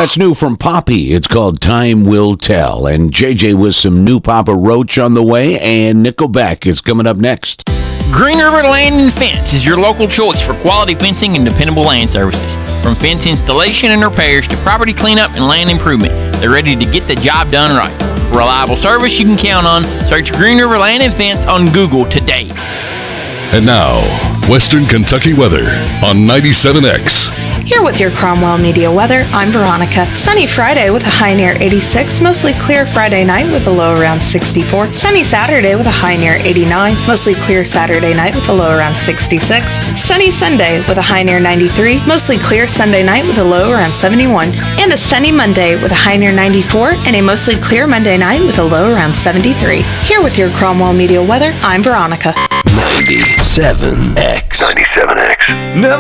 That's new from Poppy. It's called Time Will Tell. And JJ with some new Papa Roach on the way, and Nickelback is coming up next. Green River Land and Fence is your local choice for quality fencing and dependable land services. From fence installation and repairs to property cleanup and land improvement, they're ready to get the job done right. For reliable service you can count on, search Green River Land and Fence on Google today. And now, Western Kentucky weather on 97X. Here with your Cromwell Media weather, I'm Veronica. Sunny Friday with a high near 86. Mostly clear Friday night with a low around 64. Sunny Saturday with a high near 89. Mostly clear Saturday night with a low around 66. Sunny Sunday with a high near 93. Mostly clear Sunday night with a low around 71. And a sunny Monday with a high near 94. And a mostly clear Monday night with a low around 73. Here with your Cromwell Media weather, I'm Veronica. 97X. 97X. Never